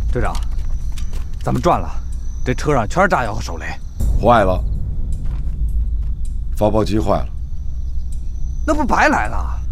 队长，咱们赚了，这车上全是炸药和手雷。 坏了，发报机坏了。 那不白来了？